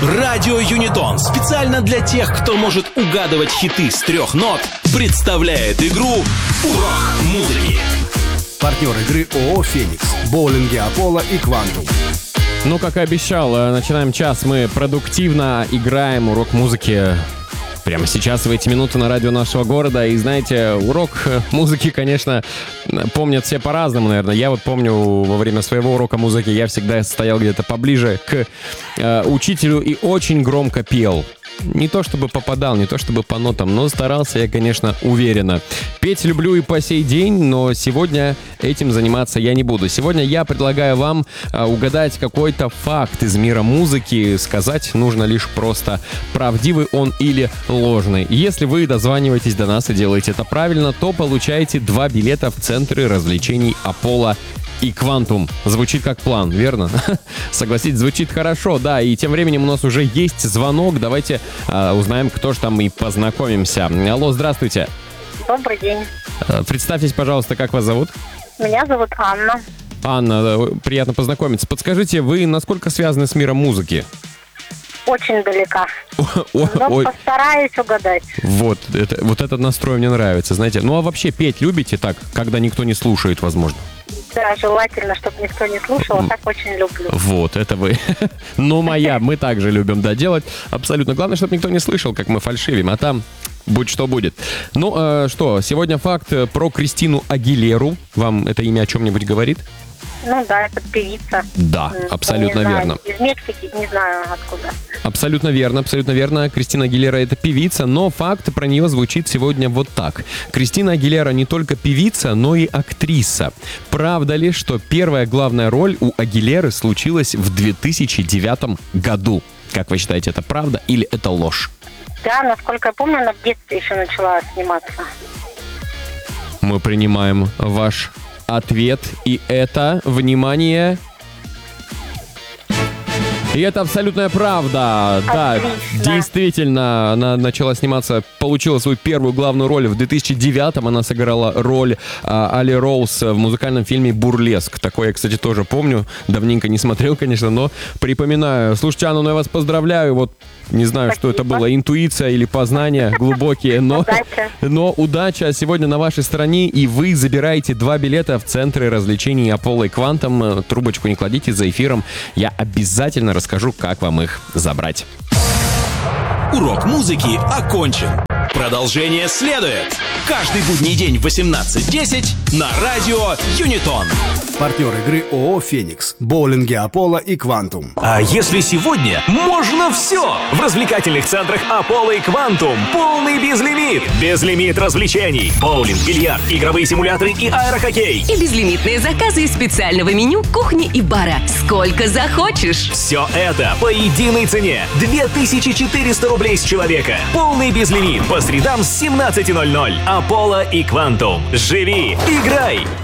Радио Юнитон специально для тех, кто может угадывать хиты с 3 нот, представляет игру «Урок музыки». Партнер игры ООО «Феникс», боулинги Аполло и Квантум. Ну, как и обещал, начинаем час. Мы продуктивно играем урок музыки прямо сейчас, в эти минуты на радио нашего города. И знаете, урок музыки, конечно, помнят все по-разному, наверное. Я вот помню, во время своего урока музыки я всегда стоял где-то поближе к учителю и очень громко пел. Не то чтобы попадал, не то чтобы по нотам, но старался я, конечно, уверенно. Петь люблю и по сей день, но сегодня этим заниматься я не буду. Сегодня я предлагаю вам угадать какой-то факт из мира музыки. Сказать нужно лишь просто, правдивый он или ложный. Если вы дозваниваетесь до нас и делаете это правильно, то получаете 2 билета в центры развлечений Аполло и Квантум. Звучит как план, верно? Согласитесь, звучит хорошо, да. И тем временем у нас уже есть звонок. Давайте узнаем, кто же там, и познакомимся. Алло, здравствуйте. Добрый день. Представьтесь, пожалуйста, как вас зовут? Меня зовут Анна. Анна, приятно познакомиться. Подскажите, вы насколько связаны с миром музыки? Очень далека. Но постараюсь угадать. Вот этот настрой мне нравится, знаете. Ну а вообще петь любите так, когда никто не слушает, возможно? Да, желательно, чтобы никто не слушал, а так очень люблю. Вот, это вы. Ну, мы также любим, да, делать. Абсолютно. Главное, чтобы никто не слышал, как мы фальшивим, а там будь что будет. Ну, что, сегодня факт про Кристину Агилеру. Вам это имя о чем-нибудь говорит? Ну да, это певица. Да, абсолютно верно. Из Мексики, не знаю откуда. Абсолютно верно, абсолютно верно. Кристина Агилера — это певица, но факт про нее звучит сегодня вот так. Кристина Агилера не только певица, но и актриса. Правда ли, что первая главная роль у Агилеры случилась в 2009 году? Как вы считаете, это правда или это ложь? Да, насколько я помню, она в детстве еще начала сниматься. Мы принимаем ваш ответ, и это, внимание... И это абсолютная правда. Да, действительно, она начала сниматься, получила свою первую главную роль в 2009-м. Она сыграла роль Али Роуз в музыкальном фильме «Бурлеск». Такое я, кстати, тоже помню. Давненько не смотрел, конечно, но припоминаю. Слушайте, Анна, я вас поздравляю. Вот не знаю, Спасибо. что это было, интуиция или познания глубокие, но удача сегодня на вашей стороне, и вы забираете 2 билета в центры развлечений Аполло и Квантум. Трубочку не кладите, за эфиром я обязательно расскажу, как вам их забрать. Урок музыки окончен. Продолжение следует. Каждый будний день в 18:10 на радио Юнитон. Партнер игры ООО «Феникс», боулинги Аполло и Квантум. А если сегодня можно все? В развлекательных центрах Аполло и Квантум полный безлимит. Безлимит развлечений. Боулинг, бильярд, игровые симуляторы и аэрохоккей. И безлимитные заказы из специального меню кухни и бара. Сколько захочешь. Все это по единой цене. 2400 рублей с человека. Полный безлимит по средам с 17:00. Аполло и Квантум. Живи, играй,